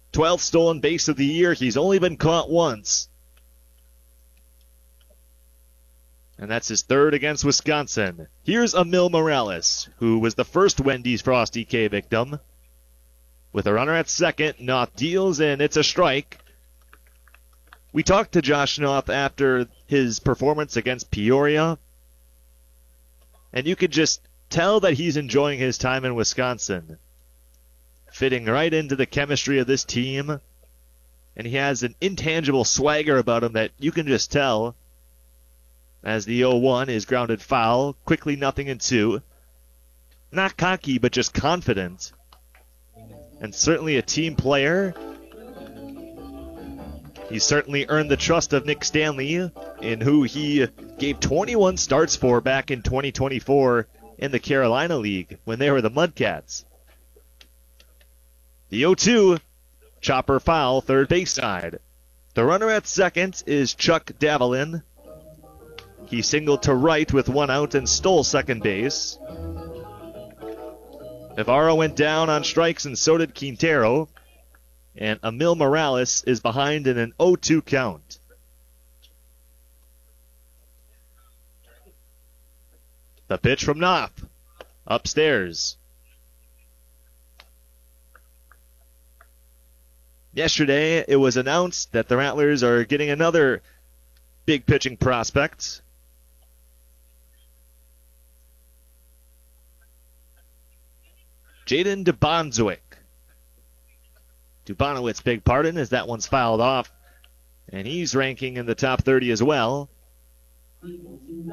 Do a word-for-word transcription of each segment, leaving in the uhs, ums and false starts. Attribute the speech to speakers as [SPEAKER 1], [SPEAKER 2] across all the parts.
[SPEAKER 1] twelfth stolen base of the year. He's only been caught once. And that's his third against Wisconsin. Here's Emil Morales, who was the first Wendy's Frosty K victim. With a runner at second, Noth deals, and it's a strike. We talked to Josh Noth after his performance against Peoria, and you could just tell that he's enjoying his time in Wisconsin. Fitting right into the chemistry of this team, and he has an intangible swagger about him that you can just tell. As the oh one is grounded foul, quickly nothing in two. Not cocky, but just confident. And certainly a team player. He's certainly earned the trust of Nick Stanley, in who he gave twenty-one starts for back in twenty twenty-four in the Carolina League when they were the Mudcats. The oh two, chopper foul, third base side. The runner at second is Chuck Davalin. He singled to right with one out and stole second base. Navarro went down on strikes and so did Quintero. And Emil Morales is behind in an oh two count. The pitch from Noth. Upstairs. Yesterday, it was announced that the Rattlers are getting another big pitching prospect. Jaden Dubonowitz. Dubonowitz, big pardon, as that one's fouled off. And he's ranking in the top thirty as well. Him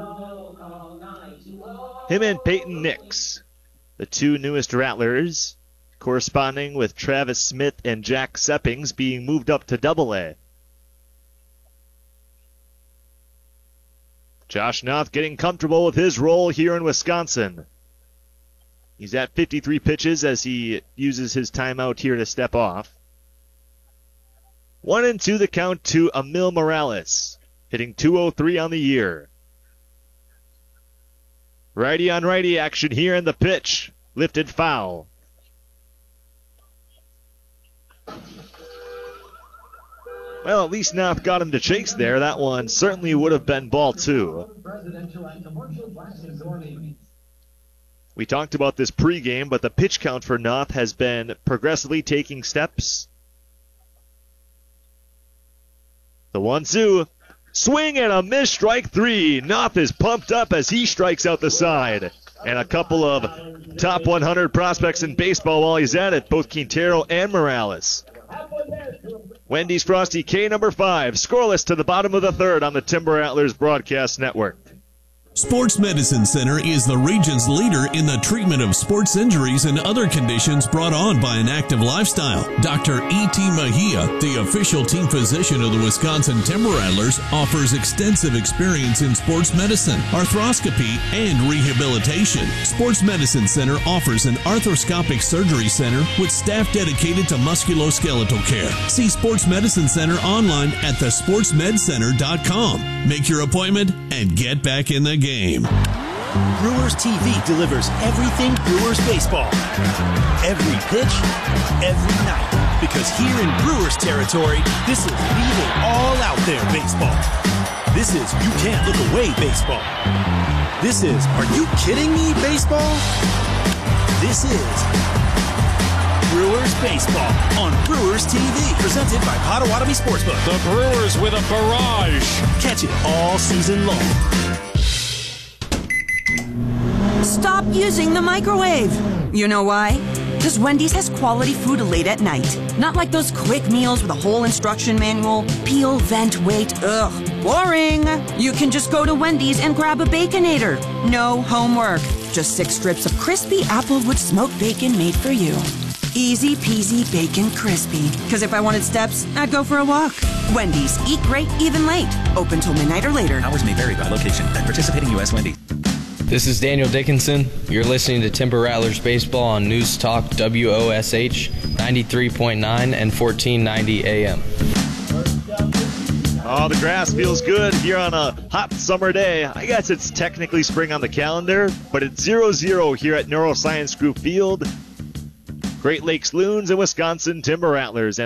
[SPEAKER 1] and Peyton Nix, the two newest Rattlers, corresponding with Travis Smith and Jack Seppings being moved up to Double A. Josh Noth getting comfortable with his role here in Wisconsin. He's at fifty-three pitches as he uses his timeout here to step off. One and two the count to Emil Morales, hitting two oh three on the year. Righty on righty action here in the pitch. Lifted foul. Well, at least Noth got him to chase there. That one certainly would have been ball two. We talked about this pregame, but the pitch count for Noth has been progressively taking steps. The one two. Swing and a miss, strike three. Noth is pumped up as he strikes out the side. And a couple of top one hundred prospects in baseball while he's at it, both Quintero and Morales. Wendy's Frosty K number five, scoreless to the bottom of the third on the Timber Rattlers Broadcast Network.
[SPEAKER 2] Sports Medicine Center is the region's leader in the treatment of sports injuries and other conditions brought on by an active lifestyle. Doctor E T. Mejia, the official team physician of the Wisconsin Timber Rattlers, offers extensive experience in sports medicine, arthroscopy, and rehabilitation. Sports Medicine Center offers an arthroscopic surgery center with staff dedicated to musculoskeletal care. See Sports Medicine Center online at the sports med center dot com. Make your appointment and get back in the game. Game.
[SPEAKER 3] Brewers T V delivers everything Brewers baseball. Every pitch, every night. Because here in Brewers territory, this is leave it all out there baseball. This is you can't look away baseball. This is are you kidding me baseball? This is Brewers baseball on Brewers T V. Presented by Potawatomi Sportsbook.
[SPEAKER 4] The Brewers with a barrage.
[SPEAKER 3] Catch it all season long.
[SPEAKER 5] Stop using the microwave. You know why? Because Wendy's has quality food late at night. Not like those quick meals with a whole instruction manual. Peel, vent, wait. Ugh, boring. You can just go to Wendy's and grab a Baconator. No homework. Just six strips of crispy Applewood smoked bacon made for you. Easy peasy bacon crispy. Because if I wanted steps, I'd go for a walk. Wendy's. Eat great, even late. Open till midnight or later.
[SPEAKER 6] Hours may vary by location. At participating U S Wendy's.
[SPEAKER 7] This is Daniel Dickinson. You're listening to Timber Rattlers Baseball on News Talk W O S H ninety-three point nine and fourteen ninety A M.
[SPEAKER 1] Oh, the grass feels good here on a hot summer day. I guess it's technically spring on the calendar, but it's zero zero here at Neuroscience Group Field. Great Lakes Loons and Wisconsin Timber Rattlers.